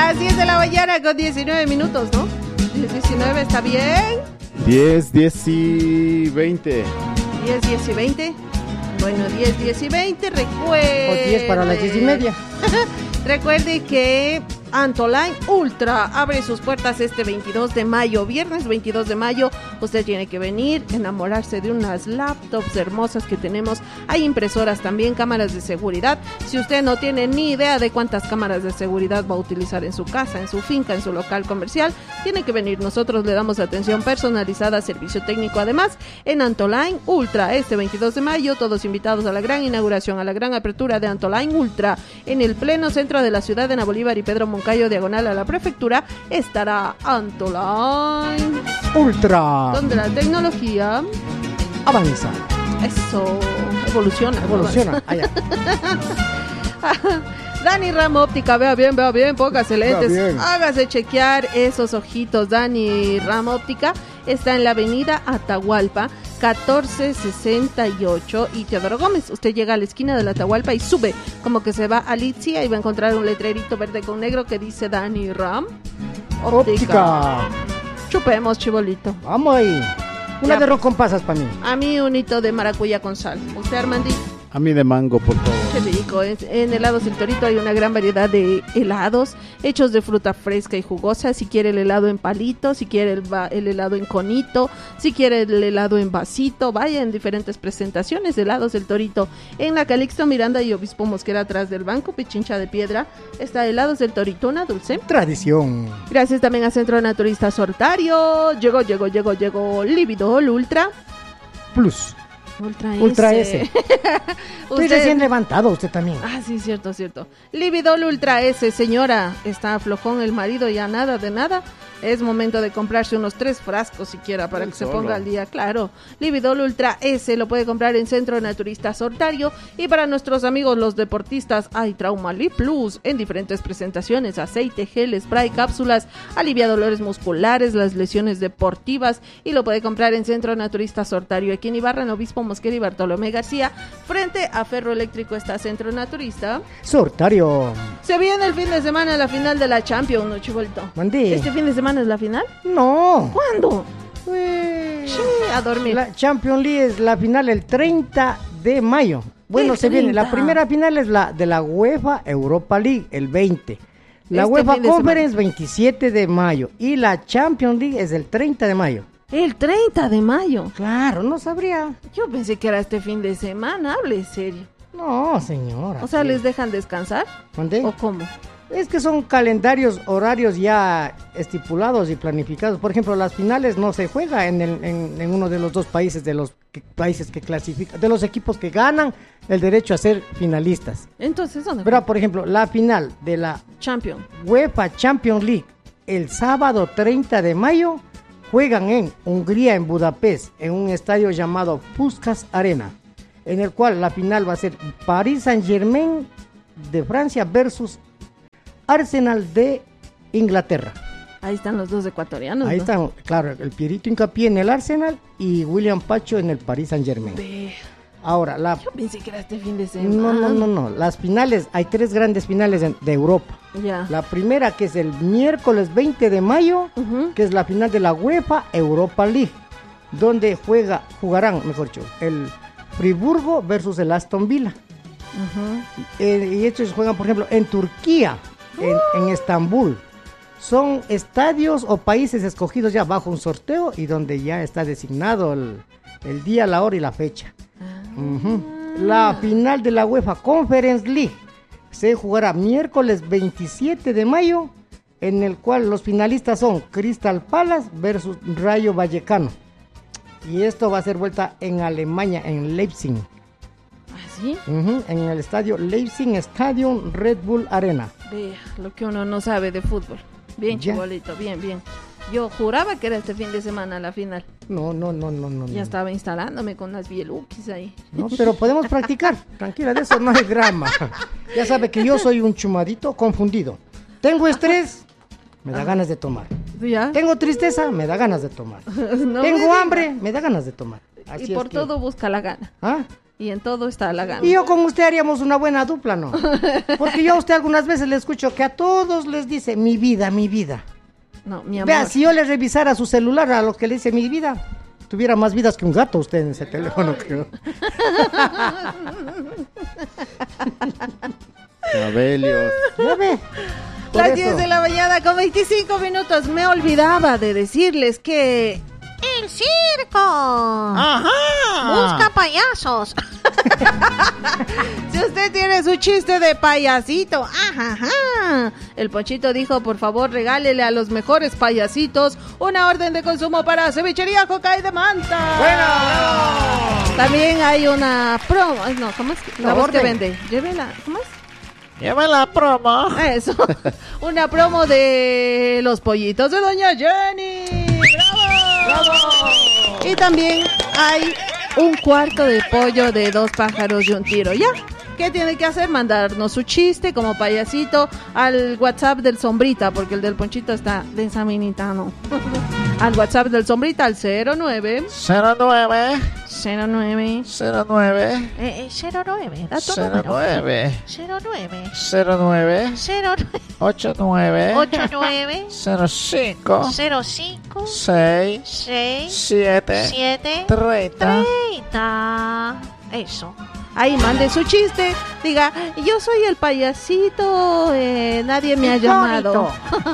Las 10 de la mañana con 19 minutos, ¿no? 19, ¿está bien? 10, 10 y 20. 10, 10 y 20. Bueno, 10, 10 y 20, recuerde. O 10 para las 10 y media. Recuerde que Antoline Ultra abre sus puertas este 22 de mayo, viernes 22 de mayo. Usted tiene que venir, enamorarse de unas laptops hermosas que tenemos. Hay impresoras también, cámaras de seguridad. Si usted no tiene ni idea de cuántas cámaras de seguridad va a utilizar en su casa, en su finca, en su local comercial, tiene que venir. Nosotros le damos atención personalizada, servicio técnico. Además, en Antoline Ultra, este 22 de mayo, todos invitados a la gran inauguración, a la gran apertura de Antoline Ultra, en el pleno centro de la ciudad, en Bolívar y Pedro Moncayo, diagonal a la prefectura, estará Antoline Ultra, donde la tecnología avanza. Eso, evoluciona. Allá. Dani Ram Óptica, vea bien, póngase lentes, bien. Hágase chequear esos ojitos. Dani Ram Óptica está en la avenida Atahualpa 1468 y Teodoro Gómez. Usted llega a la esquina de la Atahualpa y sube como que se va a Litsi, y va a encontrar un letrerito verde con negro que dice Dani Ram Óptica. Chupemos, chibolito. Vamos ahí. Una Ya, de ron con pasas para mí. A mí un hito de maracuyá con sal. ¿Usted, Armandito? A mí de mango, por favor. Qué rico. En Helados El Torito hay una gran variedad de helados hechos de fruta fresca y jugosa. Si quiere el helado en palito, si quiere el helado en conito, si quiere el helado en vasito, vaya en diferentes presentaciones de Helados El Torito. En la Calixto Miranda y Obispo Mosquera, atrás del banco Pichincha de Piedra, está Helados El Torito, una dulce Tradición. Gracias también a Centro Naturista Sortario. Llegó Lividol Ultra Plus. Ultra S. Estoy recién levantado, usted también. Ah, sí, cierto. Lividol Ultra S, señora. Está flojón el marido, ya nada de nada. Es momento de comprarse unos 3 frascos siquiera para que se ponga al día, claro. Lividol Ultra S lo puede comprar en Centro Naturista Sortario. Y para nuestros amigos los deportistas, hay Traumali Plus en diferentes presentaciones: aceite, gel, spray, cápsulas, alivia dolores musculares, las lesiones deportivas. Y lo puede comprar en Centro Naturista Sortario, aquí en Ibarra, en Obispo Mosquera y Bartolomé García. Frente a Ferro Eléctrico está Centro Naturista Sortario. Se viene el fin de semana la final de la Champions, ¿no, chibolito? Mandí. ¿Este fin de semana es la final? No. ¿Cuándo? Sí, a dormir. La Champions League es la final el 30 de mayo. Bueno, se viene. La primera final es la de la UEFA Europa League, el 20. La UEFA Conference, 27 de mayo. Y la Champions League es el 30 de mayo. El 30 de mayo. Claro, no sabría. Yo pensé que era este fin de semana, hable serio. No, señora. O sea, ¿les dejan descansar? ¿Dónde? ¿O cómo? Es que son calendarios, horarios ya estipulados y planificados. Por ejemplo, las finales no se juega en uno de los dos países, países que clasifican, de los equipos que ganan el derecho a ser finalistas. Entonces, ¿dónde? Pero, por ejemplo, la final de la UEFA Champions League, el sábado 30 de mayo, juegan en Hungría, en Budapest, en un estadio llamado Puskás Arena, en el cual la final va a ser Paris Saint-Germain de Francia versus Arsenal de Inglaterra. Ahí están los dos ecuatorianos. Ahí ¿no? están, claro, el Pierito Hincapié en el Arsenal y William Pacho en el Paris Saint-Germain. Ahora, yo pensé que era este fin de semana. No. Las finales, hay 3 grandes finales de Europa. Ya. La primera, que es el miércoles 20 de mayo, que es la final de la UEFA Europa League, donde jugarán, mejor dicho, el Friburgo versus el Aston Villa. Y estos juegan, por ejemplo, en Turquía, en Estambul. Son estadios o países escogidos ya bajo un sorteo y donde ya está designado el día, la hora y la fecha. La final de la UEFA Conference League se jugará miércoles 27 de mayo, en el cual los finalistas son Crystal Palace versus Rayo Vallecano. Y esto va a ser vuelta en Alemania, en Leipzig. ¿Sí? En el estadio Leipzig Stadium Red Bull Arena. Vea, lo que uno no sabe de fútbol. Bien, chibolito, bien. Yo juraba que era este fin de semana la final. No. Ya estaba instalándome con las bielukis ahí. No, pero podemos practicar. Tranquila, de eso no hay drama. Ya sabe que yo soy un chumadito confundido. Tengo estrés, me da ganas de tomar. ¿Ya? Tengo tristeza, me da ganas de tomar. No Tengo hambre, me da ganas de tomar. Así y por todo busca la gana. ¿Ah? Y en todo está halagando. Y yo con usted haríamos una buena dupla, ¿no? Porque yo a usted algunas veces le escucho que a todos les dice mi vida, mi vida. No, mi amor. Vea, si yo le revisara su celular a los que le dice mi vida, tuviera más vidas que un gato usted en ese teléfono, creo. Cabelios. Ya ve. Por Las eso. 10 de la mañana con 25 minutos. Me olvidaba de decirles que el circo busca payasos. Si usted tiene su chiste de payasito, ajá. El Ponchito dijo, por favor, regálele a los mejores payasitos una orden de consumo para Cevichería Jocay de Manta. Bueno. También hay una promo. No, ¿cómo es? La voz que orden. vende. Llévela. ¿Cómo es? Lleva la promo. Eso. Una promo de los pollitos de Doña Jenny. ¡Bravo! ¡Bravo! Y también hay un cuarto de pollo de 2 pájaros y un tiro. ¿Ya? ¿Qué tiene que hacer? Mandarnos su chiste como payasito al WhatsApp del Sombrita, porque el del Ponchito está desaminitano. Al WhatsApp del Sombrita al 09 09 09 09 09, da tu 09 09 09 09 89 89 05 05 6 6 7 7 30. 30. Eso. Ahí mande su chiste. Diga, yo soy el payasito, nadie me ha llamado.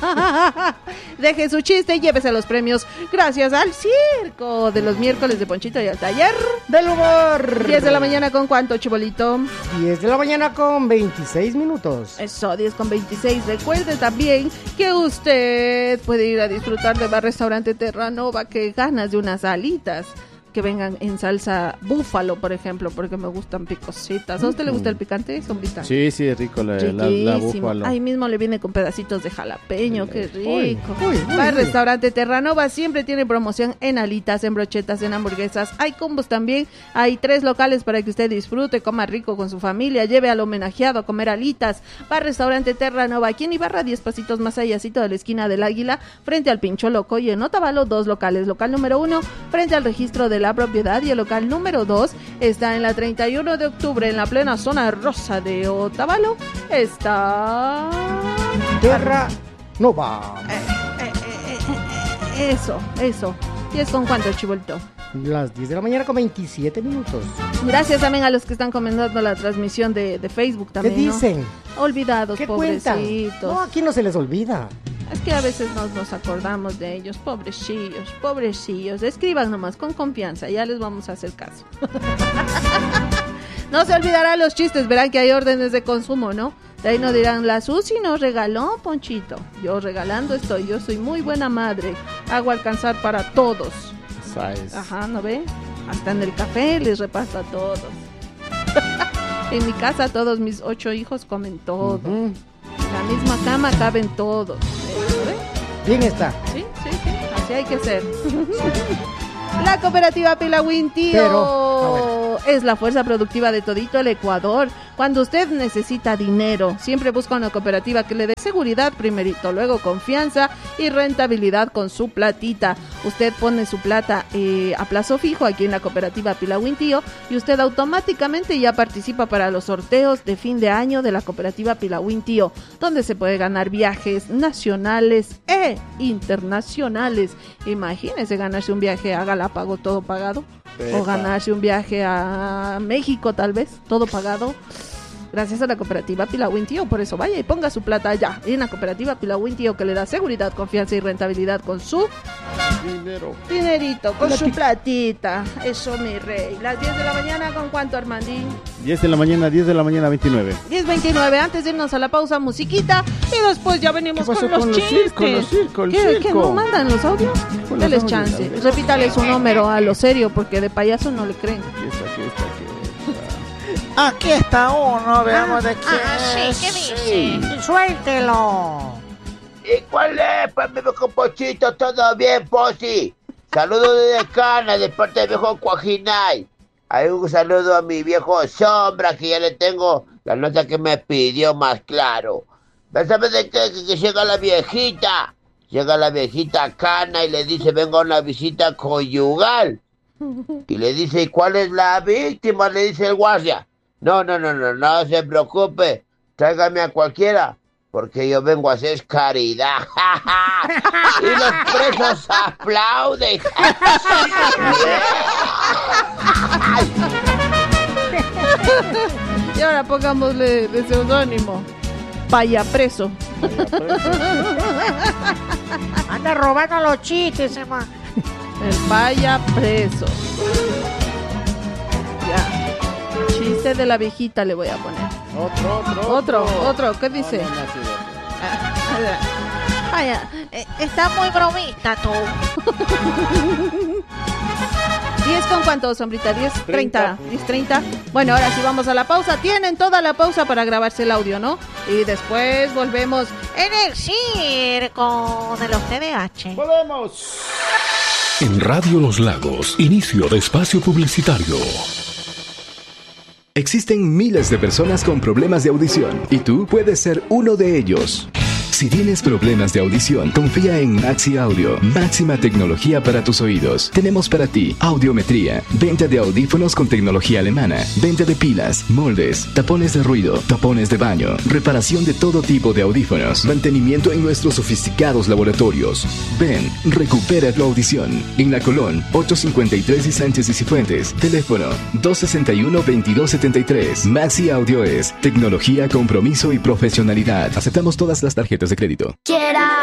Deje su chiste y llévese los premios gracias al circo de los miércoles de Ponchito y al taller Del humor. 10 de la mañana con ¿cuánto, Chibolito? 10 de la mañana con 26 minutos. Eso, 10 con 26. Recuerde también que usted puede ir a disfrutar de Bar Restaurante Terranova, que ganas de unas alitas que vengan en salsa búfalo, por ejemplo, porque me gustan picositas. ¿A usted le gusta el picante, Sombrita? Sí, sí, es rico la Riquísimo. búfalo. Ahí mismo le viene con pedacitos de jalapeño, qué rico. Uy, Bar Restaurante Terranova siempre tiene promoción en alitas, en brochetas, en hamburguesas. Hay combos también. Hay 3 locales para que usted disfrute, coma rico con su familia, lleve al homenajeado a comer alitas. Bar Restaurante Terranova, aquí en Ibarra, 10 pasitos más allácito de la esquina del Águila, frente al Pincho Loco. Y en Otavalo, 2 locales. Local número 1, frente al registro de la propiedad, y el local número 2 está en la 31 de octubre, en la plena zona rosa de Otavalo. Está... Terra Nova. Eso. ¿Y es con cuánto, Chibolito? Las 10 de la mañana con 27 minutos. Gracias también a los que están comentando la transmisión de Facebook ¿Qué también, ¿no? dicen? Olvidados, ¿Qué cuentan? pobrecitos. No, aquí no se les olvida. Es que a veces nos acordamos de ellos, pobrecillos. Escriban nomás con confianza, ya les vamos a hacer caso. No se olvidarán los chistes, verán que hay órdenes de consumo, ¿no? De ahí no dirán, la Susi nos regaló, Ponchito. Yo regalando estoy, yo soy muy buena madre. Hago alcanzar para todos. ¿Sabes? Ajá, ¿no ve? Hasta en el café les reparto a todos. En mi casa todos mis 8 hijos comen todo. Ujú. La misma cama caben todos. ¿Ve? Bien está. Sí, así hay que ser. La cooperativa Pilawin Tío Pero, es la fuerza productiva de todito el Ecuador. Cuando usted necesita dinero, siempre busca una cooperativa que le dé seguridad primerito, luego confianza y rentabilidad con su platita. Usted pone su plata a plazo fijo aquí en la cooperativa Pilawin Tío y usted automáticamente ya participa para los sorteos de fin de año de la cooperativa Pilawin Tío, donde se puede ganar viajes nacionales e internacionales. Imagínese ganarse un viaje a Galápagos todo pagado. O ganarse un viaje a México tal vez, todo pagado. Gracias a la cooperativa Pilawin Tío, por eso vaya y ponga su plata allá. En la cooperativa Pilawin Tío, que le da seguridad, confianza y rentabilidad con su dinerito, con su platita. Eso, mi rey. Las 10 de la mañana, ¿con cuánto, Armandín? 10 de la mañana, 29. 10:29, antes de irnos a la pausa, musiquita. Y después ya venimos ¿Qué pasó con los con los chistes. circos, ¿Qué no mandan los audios? Con los Deles audios, chance. a ver. Repítale su número a lo serio, porque de payaso no le creen. Aquí está. Aquí está uno, veamos de quién es. sí, ¿qué dice? Suéltelo. ¿Y cuál es, pues, mi viejo Pochito? ¿Todo bien, Posi? Saludos desde Cana, de parte del viejo Cuajinay. Hay un saludo a mi viejo Sombra, que ya le tengo la nota que me pidió más claro. ¿Sabes de qué? Que llega la viejita. Llega la viejita a Cana y le dice, vengo a una visita conyugal. Y le dice, ¿y cuál es la víctima? Le dice el guardia. No se preocupe, tráigame a cualquiera, porque yo vengo a hacer caridad. Y los presos aplauden. Y ahora pongámosle de seudónimo Paya Preso. Anda robando los chistes, hermano. El Paya Preso. Ya. Chiste de la viejita le voy a poner. Otro. ¿Qué dice? Vaya, está muy bromista tú. 10 con cuánto, sombrita, 10:30. 10:30. Bueno, ahora sí vamos a la pausa. Tienen toda la pausa para grabarse el audio, ¿no? Y después volvemos En el circo de los TDAH. ¡Volvemos! En Radio Los Lagos, inicio de espacio publicitario. Existen miles de personas con problemas de audición y tú puedes ser uno de ellos. Si tienes problemas de audición, confía en Maxi Audio. Máxima tecnología para tus oídos. Tenemos para ti audiometría, venta de audífonos con tecnología alemana, venta de pilas, moldes, tapones de ruido, tapones de baño, reparación de todo tipo de audífonos, mantenimiento en nuestros sofisticados laboratorios. Ven, recupera tu audición. En La Colón, 853 y Sánchez y Cifuentes. Teléfono 261-2273. Maxi Audio es tecnología, compromiso y profesionalidad. Aceptamos todas las tarjetas de crédito.